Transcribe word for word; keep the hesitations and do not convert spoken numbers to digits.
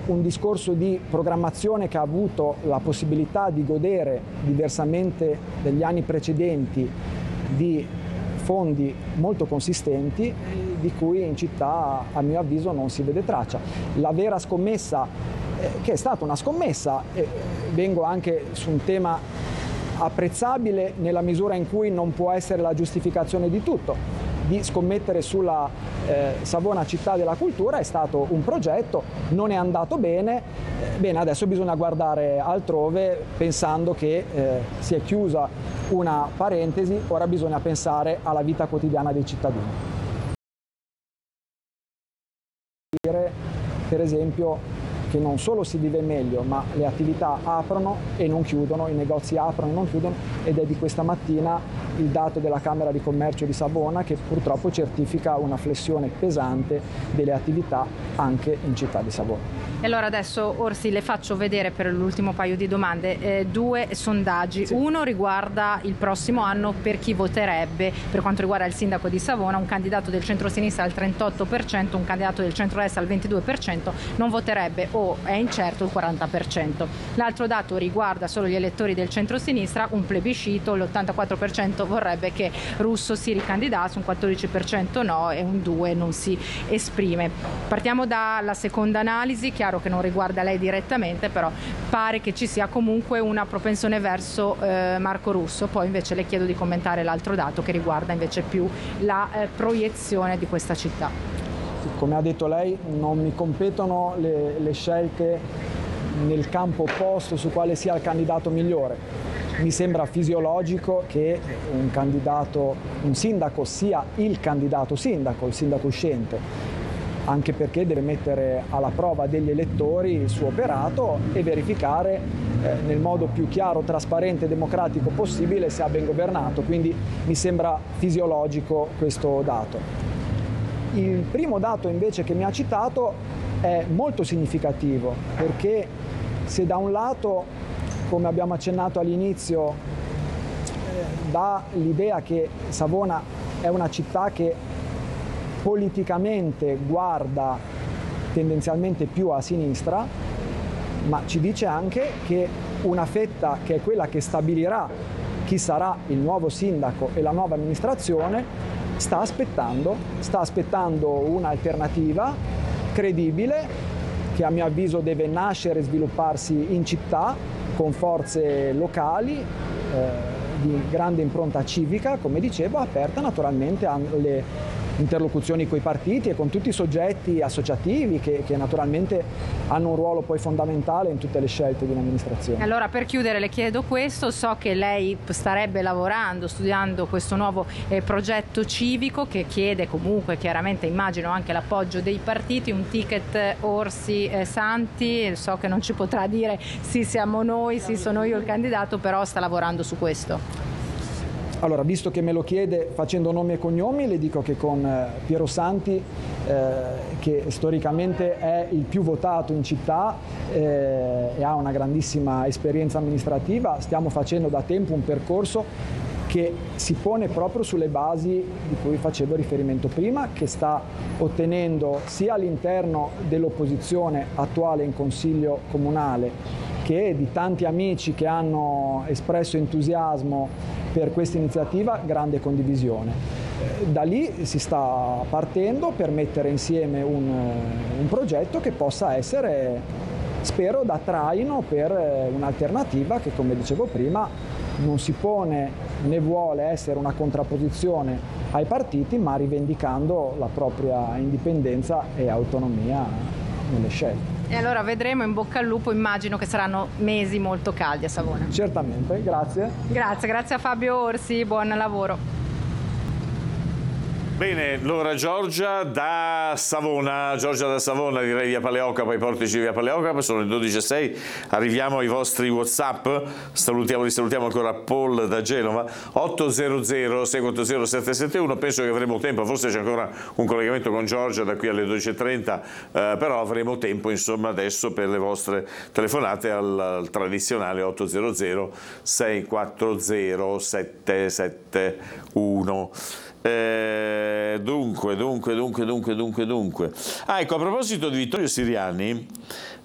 un discorso di programmazione che ha avuto la possibilità di godere, diversamente dagli anni precedenti, di fondi molto consistenti, di cui in città a mio avviso non si vede traccia. La vera scommessa, eh, che è stata una scommessa, eh, vengo anche su un tema apprezzabile nella misura in cui non può essere la giustificazione di tutto, di scommettere sulla eh, Savona città della cultura, è stato un progetto, non è andato bene, eh, bene adesso bisogna guardare altrove pensando che eh, si è chiusa una parentesi, ora bisogna pensare alla vita quotidiana dei cittadini. Per esempio che non solo si vive meglio, ma le attività aprono e non chiudono, i negozi aprono e non chiudono, ed è di questa mattina il dato della Camera di Commercio di Savona che purtroppo certifica una flessione pesante delle attività anche in città di Savona. E allora adesso Orsi le faccio vedere per l'ultimo paio di domande eh, due sondaggi. Sì. Uno riguarda il prossimo anno per chi voterebbe per quanto riguarda il sindaco di Savona, un candidato del centro-sinistra al trentotto per cento, un candidato del centro-destra al ventidue per cento, non voterebbe o è incerto il quaranta per cento. L'altro dato riguarda solo gli elettori del centro-sinistra, un plebiscito, l'ottantaquattro per cento vorrebbe che Russo si ricandidasse, un quattordici per cento no e un due per cento non si esprime. Partiamo dalla seconda analisi, chiaro che non riguarda lei direttamente, però pare che ci sia comunque una propensione verso eh, Marco Russo, poi invece le chiedo di commentare l'altro dato che riguarda invece più la eh, proiezione di questa città. Come ha detto lei, non mi competono le, le scelte nel campo opposto su quale sia il candidato migliore. Mi sembra fisiologico che un candidato, un sindaco sia il candidato sindaco, il sindaco uscente, anche perché deve mettere alla prova degli elettori il suo operato e verificare eh, nel modo più chiaro, trasparente e democratico possibile se ha ben governato, quindi mi sembra fisiologico questo dato. Il primo dato invece che mi ha citato è molto significativo, perché se da un lato, come abbiamo accennato all'inizio, eh, dà l'idea che Savona è una città che politicamente guarda tendenzialmente più a sinistra, ma ci dice anche che una fetta che è quella che stabilirà chi sarà il nuovo sindaco e la nuova amministrazione sta aspettando, sta aspettando un'alternativa credibile che a mio avviso deve nascere e svilupparsi in città con forze locali eh, di grande impronta civica, come dicevo, aperta naturalmente alle interlocuzioni con i partiti e con tutti i soggetti associativi che, che naturalmente hanno un ruolo poi fondamentale in tutte le scelte di un'amministrazione. Allora, per chiudere le chiedo questo, so che lei starebbe lavorando, studiando questo nuovo eh, progetto civico che chiede comunque chiaramente, immagino, anche l'appoggio dei partiti, un ticket Orsi eh, Santi, so che non ci potrà dire sì siamo noi, sì sono io il candidato, però sta lavorando su questo. Allora, visto che me lo chiede facendo nomi e cognomi, le dico che con eh, Piero Santi, eh, che storicamente è il più votato in città eh, e ha una grandissima esperienza amministrativa, stiamo facendo da tempo un percorso che si pone proprio sulle basi di cui facevo riferimento prima, che sta ottenendo sia all'interno dell'opposizione attuale in Consiglio Comunale che di tanti amici che hanno espresso entusiasmo per questa iniziativa, grande condivisione. Da lì si sta partendo per mettere insieme un, un progetto che possa essere, spero, da traino per un'alternativa che, come dicevo prima, non si pone né vuole essere una contrapposizione ai partiti, ma rivendicando la propria indipendenza e autonomia nelle scelte. E allora vedremo, in bocca al lupo, immagino che saranno mesi molto caldi a Savona. Certamente, grazie. Grazie, grazie a Fabio Orsi, buon lavoro. Bene, allora Giorgia da Savona, Giorgia da Savona, direi via Paleoca, poi portici via Paleoca, sono le dodici e sei, arriviamo ai vostri WhatsApp, salutiamo, li salutiamo ancora Paul da Genova, otto zero zero sei quattro zero sette sette uno, penso che avremo tempo, forse c'è ancora un collegamento con Giorgia da qui alle dodici e trenta, eh, però avremo tempo insomma adesso per le vostre telefonate al, al tradizionale otto zero zero sei quattro zero sette sette uno. Eh, dunque, dunque, dunque, dunque, dunque, dunque. Ah, ecco, a proposito di Vittorio Siriani,